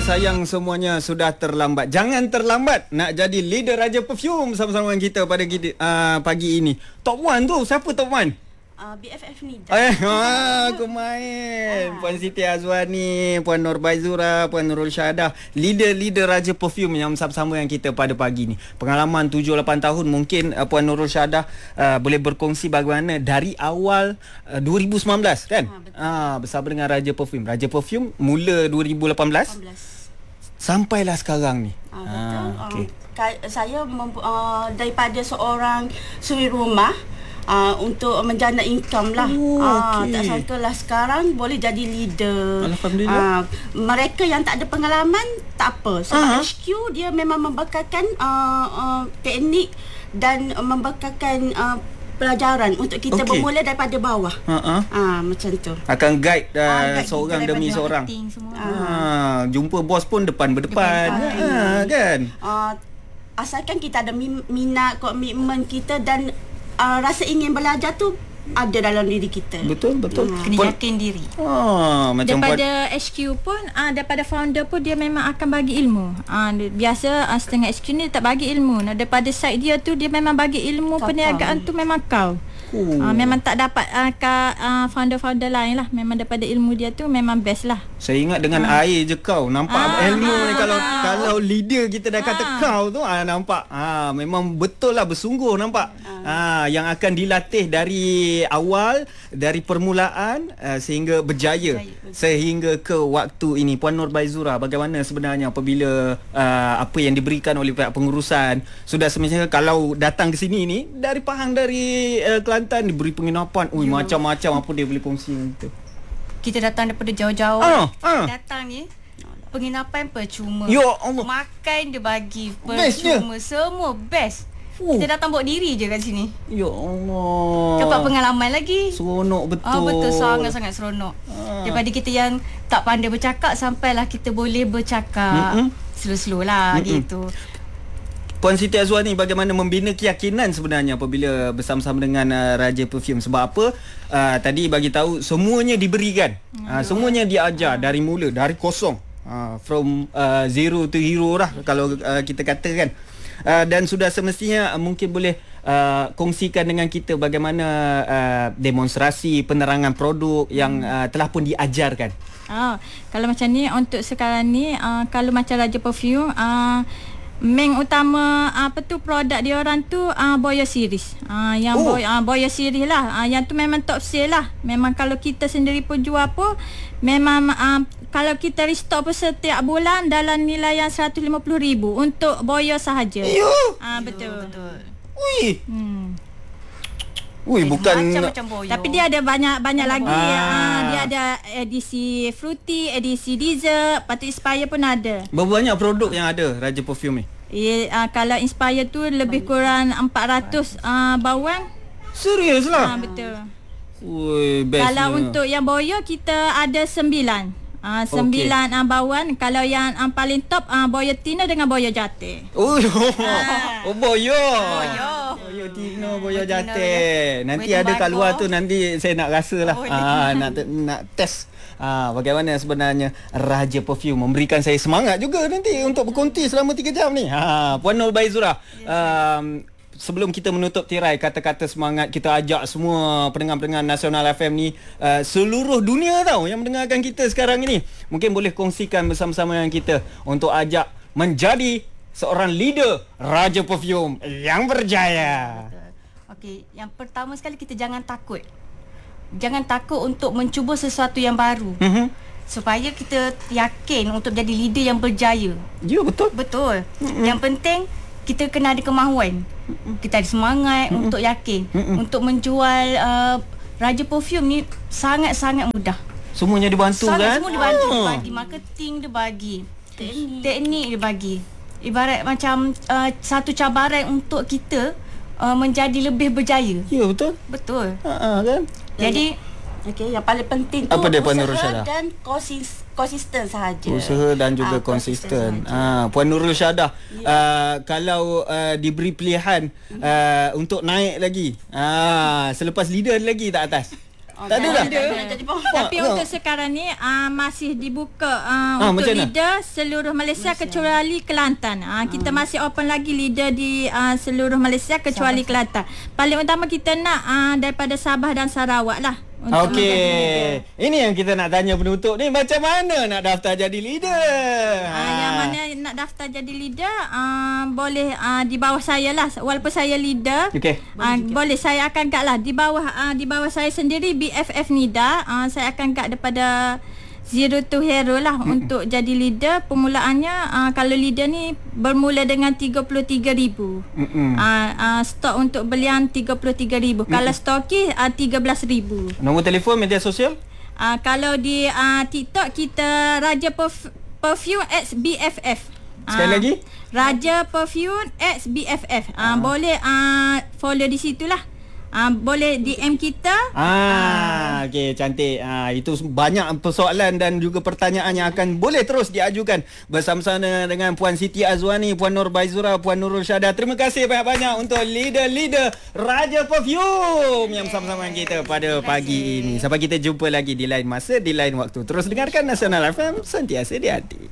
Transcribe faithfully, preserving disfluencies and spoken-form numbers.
sayang semuanya sudah terlambat. Jangan terlambat nak jadi leader Raja Perfume bersama-sama dengan kita pada uh, pagi ini. Top one tu siapa top one? Uh, B F F ni. Eh, ha, aku main. Puan Siti Azwani, Puan Nur Baizura, Puan Nurul Syahadah, leader-leader Raja Perfume yang bersama-sama dengan kita pada pagi ni. Pengalaman tujuh lapan tahun, mungkin uh, Puan Nurul Syahadah uh, boleh berkongsi bagaimana dari awal uh, dua ribu sembilan belas kan? Ha, uh, bersama dengan Raja Perfume. Raja Perfume mula dua ribu lapan belas. lapan belas. Sampailah sekarang ni. Uh, betul. Ha, okay. uh, saya mem- uh, daripada seorang suri rumah Uh, untuk menjana income lah. Oh, uh, okay. Tak sangkalah sekarang boleh jadi leader. Alhamdulillah. Uh, mereka yang tak ada pengalaman tak apa. Sebab uh-huh. H Q dia memang membekalkan uh, uh, teknik dan membekalkan uh, pelajaran untuk kita okay. bermula daripada bawah. Uh-huh. Uh, macam tu. Akan guide, uh, uh, guide seorang demi seorang. Uh. Ha, jumpa bos pun depan berdepan. Depan, ha, kan? Uh, asalkan kita ada minat, komitmen kita dan Uh, rasa ingin belajar tu ada dalam diri kita. Betul, betul. Hmm. Kena yakin diri. Oh, macam daripada buat H Q pun, uh, daripada founder pun dia memang akan bagi ilmu. Uh, biasa uh, setengah H Q ni tak bagi ilmu. Nah, daripada side dia tu dia memang bagi ilmu. Kakak. Perniagaan tu memang kau. Oh. Uh, memang tak dapat uh, kat uh, founder-founder lain lah. Memang daripada ilmu dia tu memang best lah. Saya ingat dengan uh. air je kau. Nampak uh, ilmu uh, ni kalau uh, kalau leader kita dah kata uh, kau tu ah, nampak. Ah, memang betul lah, bersungguh nampak. Uh. Ah, yang akan dilatih dari awal, dari permulaan uh, sehingga berjaya, berjaya sehingga ke waktu ini. Puan Nur Baizura, bagaimana sebenarnya apabila uh, apa yang diberikan oleh pihak pengurusan sudah semestinya kalau datang ke sini ni dari Pahang, dari uh, Kelantan, diberi penginapan, ui, macam-macam apa dia boleh kongsi gitu. Kita datang daripada jauh-jauh. Ah, ah. Datang ni penginapan percuma. Ya Allah. Makan dia bagi best percuma dia. Semua best. Uh. Kita datang bawa diri je kat sini. Ya Allah. Dapat pengalaman lagi. Seronok betul. Ah, betul, sangat-sangat seronok. Ah. Daripada kita yang tak pandai bercakap sampailah kita boleh bercakap. Mm-mm. Slow-slow lah. Mm-mm. Gitu. Puan Siti Azwani, bagaimana membina keyakinan sebenarnya apabila bersama-sama dengan uh, Raja Perfume? Sebab apa? Uh, tadi bagi tahu semuanya diberikan. Uh, semuanya diajar dari mula, dari kosong. Uh, from uh, zero to hero lah kalau uh, kita katakan. Uh, dan sudah semestinya uh, mungkin boleh uh, kongsikan dengan kita bagaimana uh, demonstrasi penerangan produk yang uh, telah pun diajarkan. Oh, kalau macam ni untuk sekarang ni uh, kalau macam Raja Perfume uh, main utama apa tu produk dia orang tu uh, Boya series. Uh, yang oh. Boya, uh, Boya series lah. Uh, yang tu memang top sale lah. Memang kalau kita sendiri pun jual pun memang uh, kalau kita restock pun setiap bulan dalam nilai yang seratus lima puluh ribu untuk Boya sahaja. Yo. Ah uh, betul. betul. Ui. Hmm. Ui, bukan macam-macam Boya. Tapi dia ada banyak-banyak lagi. Ah. Uh, dia ada edisi fruity, edisi dessert, lepas tu Inspire pun ada. Berapa banyak produk yang ada Raja Perfume ni? Ya, uh, kalau Inspire tu lebih kurang empat ratus uh, bawang. Serius lah? Ah uh, betul. Ui, bestnya. Kalau untuk yang Boya kita ada sembilan. Ah uh, sembilan okay. uh, bawang. Kalau yang uh, paling top uh, Boya Tino dengan Boya Jate. Oh, oh Boya. Boya. Boya Tino, Boya Jate. Nanti ada kat luar tu, nanti saya nak rasa lah. Oh, ah, nak nak test. Ah, bagaimana sebenarnya Raja Perfume memberikan saya semangat juga nanti untuk berkonti selama tiga jam ni. Ha, Puan Nur Baizura. Um, sebelum kita menutup tirai, kata-kata semangat kita ajak semua pendengar-pendengar Nasional F M ni, uh, seluruh dunia tau yang mendengarkan kita sekarang ini, mungkin boleh kongsikan bersama-sama dengan kita untuk ajak menjadi seorang leader Raja Perfume yang berjaya. Okey, yang pertama sekali kita jangan takut. Jangan takut untuk mencuba sesuatu yang baru. Mm-hmm. Supaya kita yakin untuk jadi leader yang berjaya. Ya, betul. Betul. Mm-hmm. Yang penting kita kena ada kemahuan. Mm-mm. Kita ada semangat Mm-mm. untuk yakin. Mm-mm. Untuk menjual uh, Raja Perfume ni sangat-sangat mudah. Semuanya dibantu sangat, kan? Semua dibantu. Oh. Dia bagi marketing, dia bagi teknik, teknik dia bagi. Ibarat macam uh, satu cabaran untuk kita uh, menjadi lebih berjaya. Ya, betul. Betul. Ha kan? Jadi okey, yang paling penting tu apa dia, Puan usaha dan konsis, konsisten sahaja. Usaha dan juga ha, konsisten. Ah, Puan Nurul Syahadah, ya. uh, kalau uh, diberi pilihan uh, untuk naik lagi, ah, selepas leader lagi tak atas? Oh, Tak ada dah? dah. dah jadi bawa. Tapi Oh. untuk sekarang ni uh, masih dibuka uh, Ah, untuk macam mana? leader seluruh Malaysia, Malaysia. kecuali Kelantan. Uh, kita masih open lagi leader di uh, seluruh Malaysia kecuali Sabah. Kelantan. Paling utama kita nak uh, daripada Sabah dan Sarawak lah. Okey. Ini yang kita nak tanya penutup ni, macam mana nak daftar jadi leader? Ha. Uh, yang mana nak daftar jadi leader uh, boleh uh, di bawah saya lah, walaupun saya leader. Okey. Uh, boleh saya akan guard lah di bawah uh, di bawah saya sendiri B F F Nida. Uh, saya akan guard daripada zero to hero lah hmm. untuk jadi leader. Permulaannya uh, kalau leader ni bermula dengan tiga puluh tiga ribu. Hmm. Uh, uh, stok untuk belian tiga puluh tiga ribu. Hmm. Kalau stoki uh, tiga belas ribu. Nombor telefon media sosial? Uh, kalau di uh, TikTok kita Raja Perf- Perfume X B F F. Sekali uh, lagi? Raja Perfume X B F F. Uh, uh. Boleh uh, follow di situlah. Uh, boleh D M kita. Ah, okey, cantik. Ah, itu banyak persoalan dan juga pertanyaan yang akan boleh terus diajukan bersama-sama dengan Puan Siti Azwani, Puan Nur Baizura, Puan Nurul Syahda. Terima kasih banyak-banyak untuk leader-leader Raja Perfume yang bersama-sama dengan kita pada pagi ini. Sampai kita jumpa lagi di lain masa, di lain waktu. Terus dengarkan Nasional F M, sentiasa di hati.